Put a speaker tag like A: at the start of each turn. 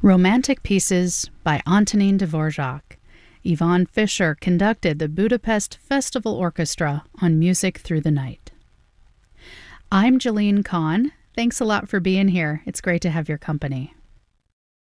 A: Romantic Pieces by Antonin Dvorak. Yvonne Fisher conducted the Budapest Festival Orchestra on Music Through the Night. I'm Jalene Kahn. Thanks a lot for being here. It's great to have your company.